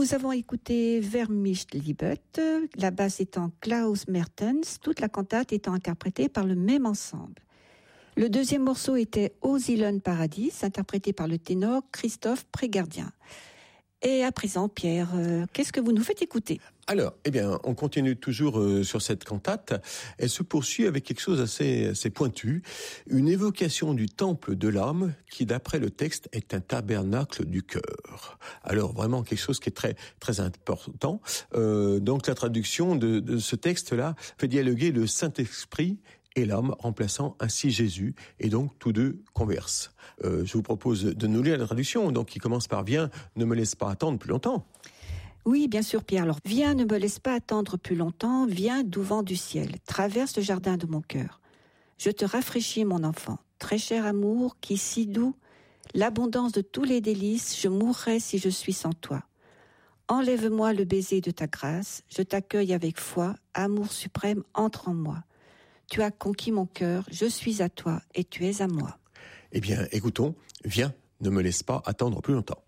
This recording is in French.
Nous avons écouté Vermischt Liebet, la basse étant Klaus Mertens, toute la cantate étant interprétée par le même ensemble. Le deuxième morceau était Au Zielen Paradis, interprété par le ténor Christophe Prégardien. Et à présent, Pierre, qu'est-ce que vous nous faites écouter ? Alors, on continue toujours sur cette cantate. Elle se poursuit avec quelque chose assez pointu, une évocation du temple de l'âme qui, d'après le texte, est un tabernacle du cœur. Alors, vraiment quelque chose qui est très très important. Donc, la traduction de ce texte-là fait dialoguer le Saint-Esprit et l'âme, remplaçant ainsi Jésus, et donc tous deux conversent. Je vous propose de nous lire la traduction, donc qui commence par « Viens, ne me laisse pas attendre plus longtemps ». Oui, bien sûr, Pierre. Alors, viens, ne me laisse pas attendre plus longtemps, viens, doux vent du ciel, traverse le jardin de mon cœur. Je te rafraîchis, mon enfant, très cher amour, qui si doux, l'abondance de tous les délices, je mourrais si je suis sans toi. Enlève-moi le baiser de ta grâce, je t'accueille avec foi, amour suprême, entre en moi. Tu as conquis mon cœur, je suis à toi et tu es à moi. Eh bien, écoutons, viens, ne me laisse pas attendre plus longtemps.